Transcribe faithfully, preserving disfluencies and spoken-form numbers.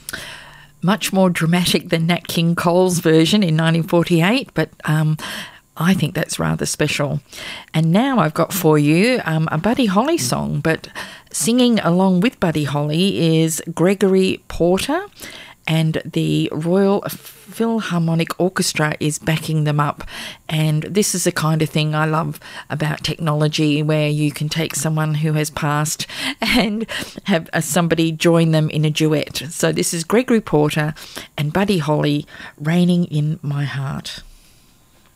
much more dramatic than Nat King Cole's version in nineteen forty-eight, but um, I think that's rather special. And now I've got for you um, a Buddy Holly song, but singing along with Buddy Holly is Gregory Porter, and the Royal Philharmonic Orchestra is backing them up. And this is the kind of thing I love about technology, where you can take someone who has passed and have uh, somebody join them in a duet. So this is Gregory Porter and Buddy Holly, Raining in My Heart.